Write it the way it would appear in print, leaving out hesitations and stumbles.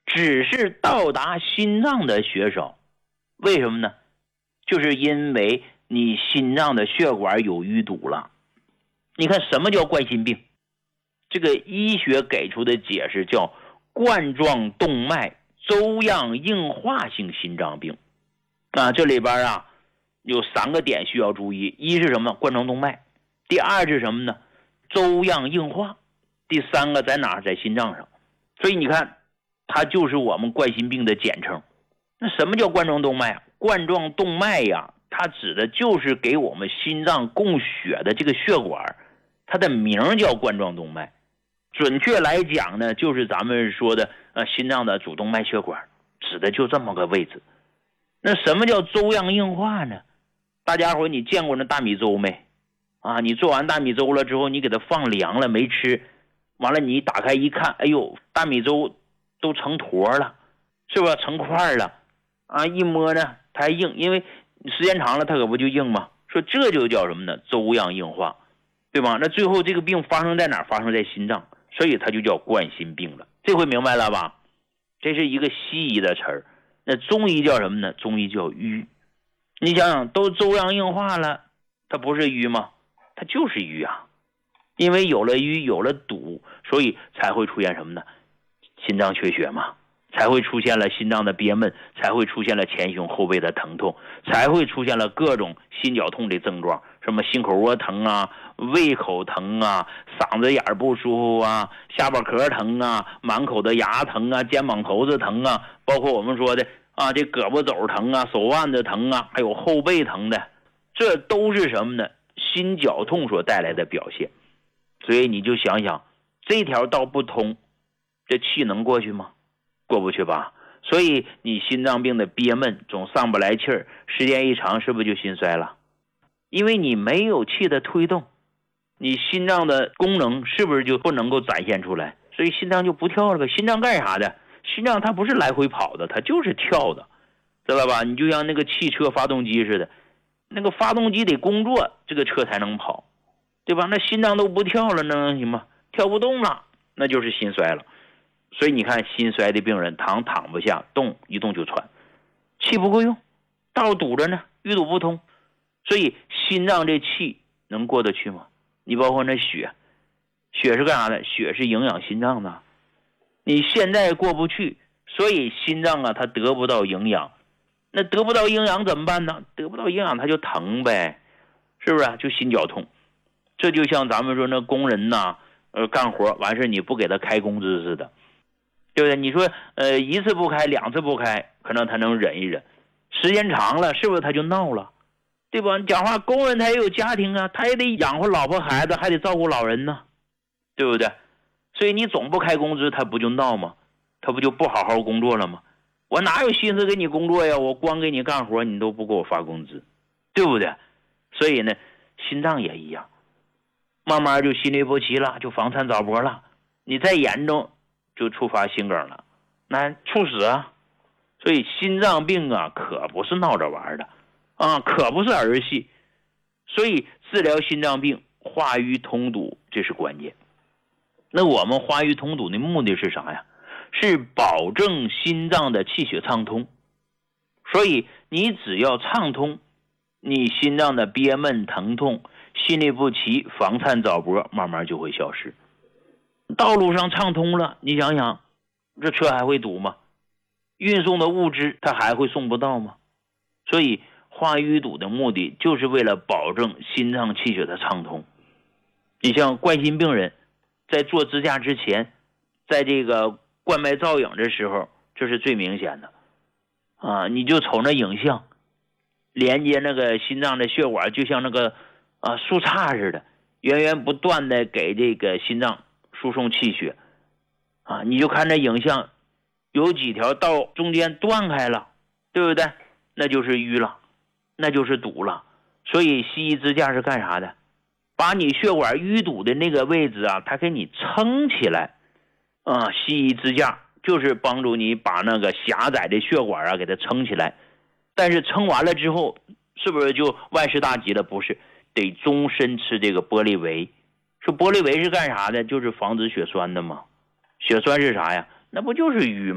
只是到达心脏的血少。为什么呢？就是因为你心脏的血管有淤堵了。你看什么叫冠心病？这个医学给出的解释叫冠状动脉粥样硬化性心脏病。这里边有3个点需要注意。一是什么呢？冠状动脉。第二是什么呢？粥样硬化。第3个在哪儿？在心脏上。所以你看，它就是我们冠心病的简称。那什么叫冠状动脉？冠状动脉它指的就是给我们心脏供血的这个血管，它的名叫冠状动脉。准确来讲呢，就是咱们说的心脏的主动脉血管，指的就这么个位置。那什么叫粥样硬化呢？大家伙你见过那大米粥没？你做完大米粥了之后，你给它放凉了没吃，完了你打开一看，哎呦，大米粥都成坨了，是吧？成块了一摸呢它还硬，因为时间长了它可不就硬吗？说这就叫什么呢？粥样硬化，对吧？那最后这个病发生在哪儿？发生在心脏，所以它就叫冠心病了。这回明白了吧？这是一个西医的词儿。那中医叫什么呢？中医叫瘀。你想想，都粥样硬化了，它不是瘀吗？它就是瘀因为有了瘀，有了堵，所以才会出现什么呢？心脏缺血嘛，才会出现了心脏的憋闷，才会出现了前胸后背的疼痛，才会出现了各种心绞痛的症状，什么心口窝疼胃口疼嗓子眼不舒服下巴壳疼满口的牙疼肩膀头子疼包括我们说的这胳膊肘疼手腕子疼还有后背疼的，这都是什么呢？心绞痛所带来的表现。所以你就想想，这条道不通，这气能过去吗？过不去吧。所以你心脏病的憋闷总上不来气儿，时间一长是不是就心衰了？因为你没有气的推动，你心脏的功能是不是就不能够展现出来？所以心脏就不跳了。心脏干啥的？心脏它不是来回跑的，它就是跳的，知道吧？你就像那个汽车发动机似的，那个发动机得工作，这个车才能跑，对吧？那心脏都不跳了，那能行吗？跳不动了，那就是心衰了。所以你看心衰的病人躺不下，动一动就喘，气不够用，道堵着呢，淤堵不通，所以心脏这气能过得去吗？你包括那血是干啥的？血是营养心脏的，你现在过不去，所以心脏它得不到营养。那得不到营养怎么办呢？得不到营养它就疼呗，是不是？就心绞痛。这就像咱们说那工人干活完事你不给他开工资似的，对不对？你说一次不开2次不开可能他能忍一忍，时间长了是不是他就闹了，对吧？你讲话工人他也有家庭他也得养活老婆孩子，还得照顾老人呢，对不对？所以你总不开工资他不就闹吗？他不就不好好工作了吗？我哪有心思给你工作呀？我光给你干活你都不给我发工资，对不对？所以呢心脏也一样，慢慢就心律不齐了，就房颤早搏了，你再严重就触发心梗了，那猝死所以心脏病可不是闹着玩的可不是儿戏。所以治疗心脏病化瘀通堵这是关键。那我们化瘀通堵的目的是啥呀？是保证心脏的气血畅通。所以你只要畅通，你心脏的憋闷疼痛心律不齐房颤早搏慢慢就会消失。道路上畅通了，你想想这车还会堵吗？运送的物资它还会送不到吗？所以化瘀堵的目的就是为了保证心脏气血的畅通。你像冠心病人在做支架之前，在这个冠脉造影的时候，这是最明显的你就瞅那影像，连接那个心脏的血管就像那个树杈似的，源源不断的给这个心脏输送气血你就看这影像，有几条道中间断开了，对不对？那就是淤了，那就是堵了。所以西医支架是干啥的？把你血管淤堵的那个位置它给你撑起来西医支架就是帮助你把那个狭窄的血管给它撑起来。但是撑完了之后是不是就万事大吉了？不是，得终身吃这个玻璃维。说玻璃维是干啥的？就是防止血栓的嘛。血栓是啥呀？那不就是淤吗？